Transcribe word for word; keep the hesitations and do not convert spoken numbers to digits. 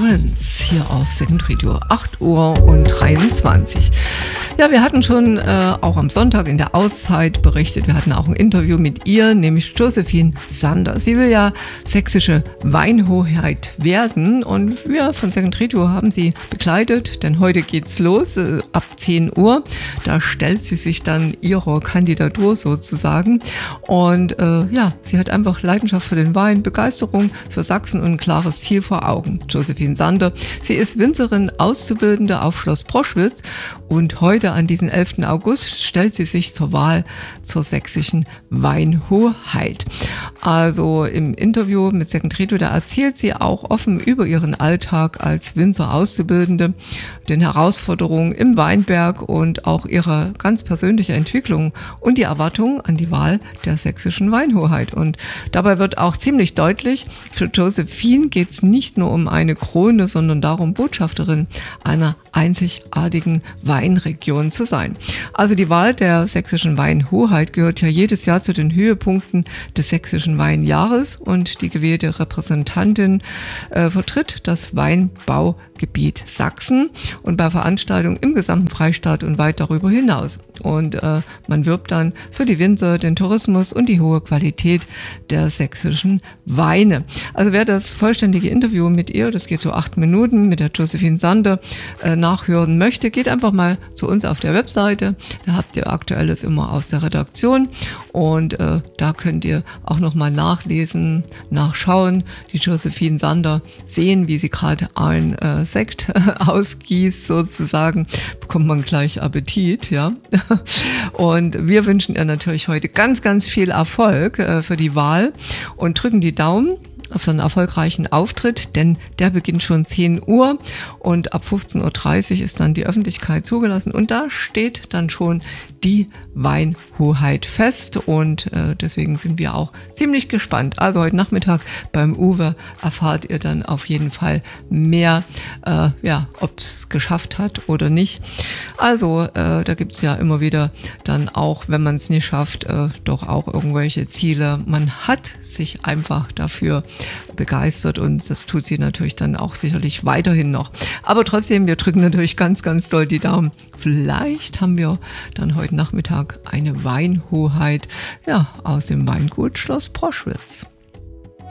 Currents hier auf Second Radio, acht Uhr und dreiundzwanzig. Ja, wir hatten schon äh, auch am Sonntag in der Auszeit berichtet, wir hatten auch ein Interview mit ihr, nämlich Josephine Sander. Sie will ja sächsische Weinhoheit werden und wir von Second Radio haben sie begleitet, denn heute geht's los, äh, ab zehn Uhr. Da stellt sie sich dann ihrer Kandidatur sozusagen und äh, ja, sie hat einfach Leidenschaft für den Wein, Begeisterung für Sachsen und ein klares Ziel vor Augen. Josephine Sander, sie ist Winzerin, Auszubildende auf Schloss Proschwitz und heute an diesem elften August stellt sie sich zur Wahl zur sächsischen Weinhoheit. Also im Interview mit Second Radio, da erzählt sie auch offen über ihren Alltag als Winzer-Auszubildende, den Herausforderungen im Weinberg und auch ihre ganz persönliche Entwicklung und die Erwartungen an die Wahl der sächsischen Weinhoheit. Und dabei wird auch ziemlich deutlich, für Josephine geht es nicht nur um eine Krone, sondern darum, Botschafterin einer einzigartigen Weinregion zu sein. Also die Wahl der sächsischen Weinhoheit gehört ja jedes Jahr zu den Höhepunkten des sächsischen Weinjahres und die gewählte Repräsentantin äh, vertritt das Weinbaugebiet Sachsen und bei Veranstaltungen im gesamten Freistaat und weit darüber hinaus. Und äh, man wirbt dann für die Winzer, den Tourismus und die hohe Qualität der sächsischen Weine. Also wer das vollständige Interview mit ihr, das geht so acht Minuten, mit der Josephine Sander äh, nachhören möchte, geht einfach mal zu uns auf der Webseite. Da habt ihr Aktuelles immer aus der Redaktion und äh, da könnt ihr auch nochmal nachlesen, nachschauen, die Josephine Sander sehen, wie sie gerade ein äh, Sekt ausgießt sozusagen, bekommt man gleich Appetit, ja. Und wir wünschen ihr natürlich heute ganz, ganz viel Erfolg äh, für die Wahl und drücken die Daumen für einen erfolgreichen Auftritt, denn der beginnt schon zehn Uhr und ab fünfzehn Uhr dreißig ist dann die Öffentlichkeit zugelassen und da steht dann schon die Weinhoheit fest und äh, deswegen sind wir auch ziemlich gespannt. Also heute Nachmittag beim Uwe erfahrt ihr dann auf jeden Fall mehr, äh, ja, ob es geschafft hat oder nicht. Also äh, da gibt es ja immer wieder dann auch, wenn man es nicht schafft, äh, doch auch irgendwelche Ziele. Man hat sich einfach dafür begeistert und das tut sie natürlich dann auch sicherlich weiterhin noch. Aber trotzdem, wir drücken natürlich ganz, ganz doll die Daumen. Vielleicht haben wir dann heute Nachmittag eine Weinhoheit, ja, aus dem Weingut Schloss Proschwitz.